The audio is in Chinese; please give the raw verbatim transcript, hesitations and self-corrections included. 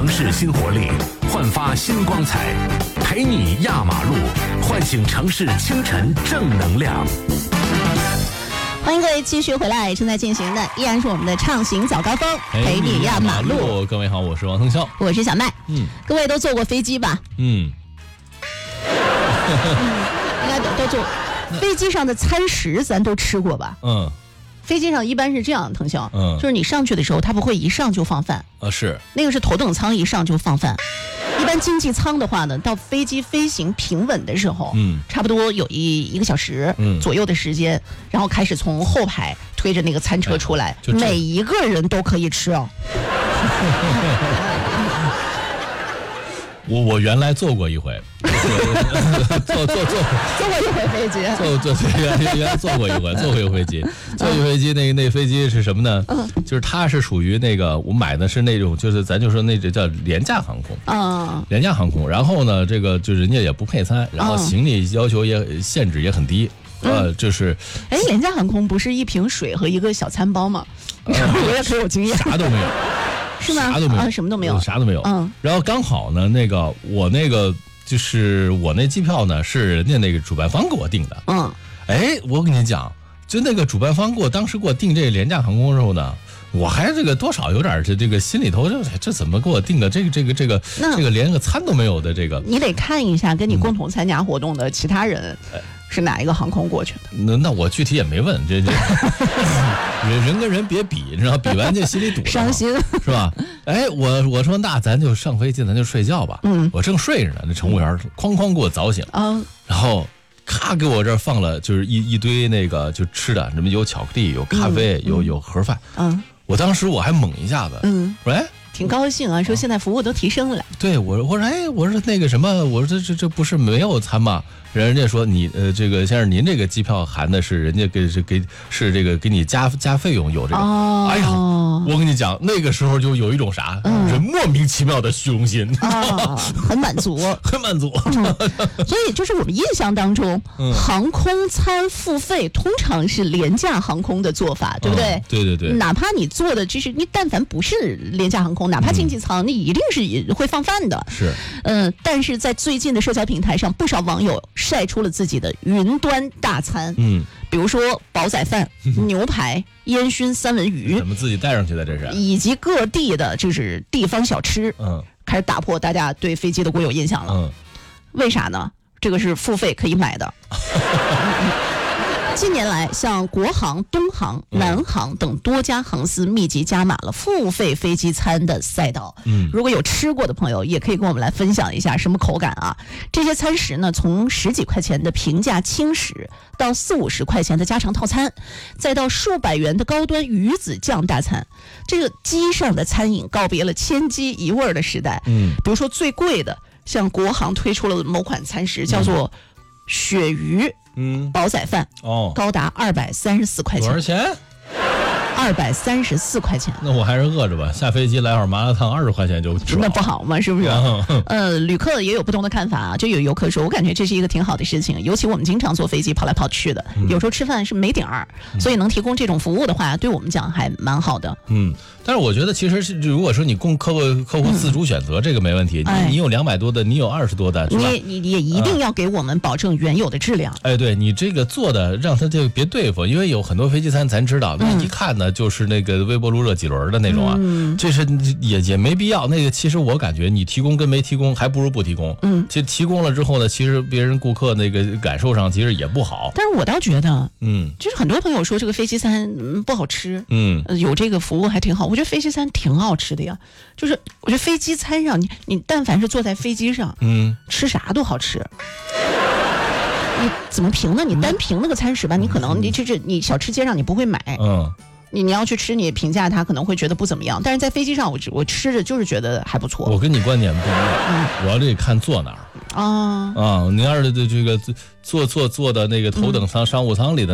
城市新活力，焕发新光彩，陪你压马路，唤醒城市清晨正能量。 欢迎各位继续回来，正在进行的依然是我们的畅行早高峰，陪你压马路。 各位好，我是王腾霄， 我是小麦。 嗯， 各位都坐过飞机吧？ 嗯， 应该都都坐。飞机上的餐食咱都吃过吧？ 嗯， 飞机上一般是这样，腾霄， 嗯， 就是你上去的时候，它不会一上就放饭啊，是那个是头等舱一上就放饭。一般经济舱的话呢，到飞机飞行平稳的时候，嗯，差不多有一一个小时左右的时间，嗯，然后开始从后排推着那个餐车出来，哎，每一个人都可以吃哦。 我我原来坐过一回，坐坐坐坐过一回飞机， 坐坐原原来坐过一回，坐过一回飞机，坐一回飞机那那飞机是什么呢？嗯，就是它是属于那个我买的是那种，就是咱就说那个叫廉价航空啊，廉价航空。然后呢，这个就人家也不配餐，然后行李要求也限制也很低。呃，就是， 哎，廉价航空不是一瓶水和一个小餐包吗？呃、我也可有经验， 啥都没有。 是吗？ 啥都没有， 啊，什么都没有， 啥都没有。嗯，然后刚好呢，那个我那个就是我那机票呢是人家那个主办方给我订的。嗯，哎，我跟你讲，就那个主办方给我当时给我订这个廉价航空的时候呢，我还这个多少有点这这个心里头这这怎么给我订的这个这个这个这个连个餐都没有的这个， 你得看一下跟你共同参加活动的其他人。嗯，是哪一个航空过去的？ 那那我具体也没问，这这人人跟人别比，你知道，比完这心里堵， 伤心是吧？哎，我我说那咱就上飞机，咱就睡觉吧。嗯，我正睡着呢，那乘务员哐哐给我凿醒，嗯，然后咔给我这儿放了就是一一堆那个就吃的，什么有巧克力，有咖啡，嗯，有有盒饭。嗯，我当时我还猛一下子，嗯，我说哎。 挺高兴啊，说现在服务都提升了。 对，我我说哎，我说那个什么，我说这这这不是没有餐吗？人家说你呃这个先生，您这个机票含的是人家给是给是这个给你加加费用有这个。哦，哎呀，我跟你讲，那个时候就有一种啥，嗯，人莫名其妙的虚荣心， 啊，很满足， 很满足。 嗯，所以就是我们印象当中，嗯，航空餐付费通常是廉价航空的做法，对不对？ 嗯，对对对。 哪怕你做的就是你，但凡不是廉价航空。哪怕经济舱，你一定是会放饭的。 是， 嗯、呃，但是在最近的社交平台上，不少网友晒出了自己的云端大餐。嗯，比如说煲仔饭、牛排、烟熏三文鱼， 怎么自己带上去的？这是， 以及各地的就是地方小吃。嗯，开始打破大家对飞机的固有印象了。嗯，为啥呢？这个是付费可以买的。近年来，像国航、东航、南航等多家航司密集加码了付费飞机餐的赛道。嗯，如果有吃过的朋友，也可以跟我们来分享一下什么口感啊？这些餐食呢，从十几块钱的平价轻食，到四五十块钱的家常套餐，再到数百元的高端鱼子酱大餐。这个机上的餐饮告别了千鸡一味的时代。嗯，比如说最贵的，像国航推出了某款餐食，叫做鳕鱼。嗯，煲仔饭哦，高达二百三十四块钱。 多少钱？ 二百三十四块钱。 那我还是饿着吧，下飞机来碗麻辣烫，二十块钱就吃。 那不好吗？是不是？呃，旅客也有不同的看法啊。就有游客说，我感觉这是一个挺好的事情，尤其我们经常坐飞机跑来跑去的，嗯，有时候吃饭是没点儿，嗯，所以能提供这种服务的话，对我们讲还蛮好的。 嗯，但是我觉得其实是，如果说你供客户客户自主选择，嗯，这个没问题。你你有两百多的，你有二十多的，是吧？ 你你也一定要给我们保证原有的质量。 哎，对你这个做的，让他这个别对付，因为有很多飞机餐咱知道，那，嗯，一看呢就是那个微波炉热几轮的那种啊，嗯，这是也也没必要。那个其实我感觉你提供跟没提供还不如不提供。嗯，其实提供了之后呢，其实别人顾客那个感受上其实也不好。 但是我倒觉得，嗯，就是很多朋友说这个飞机餐，嗯，不好吃，嗯，呃，有这个服务还挺好。我觉得飞机餐挺好吃的呀，就是我觉得飞机餐上你你但凡是坐在飞机上，嗯，吃啥都好吃。你怎么评呢？你单评那个餐食吧，你可能你这这你小吃街上你不会买，嗯。你你要去吃，你评价它可能会觉得不怎么样，但是在飞机上我我吃着就是觉得还不错。 我跟你观点不一样，嗯，我要得看坐哪儿啊啊！你要是这个坐坐坐的那个头等舱、商务舱里的。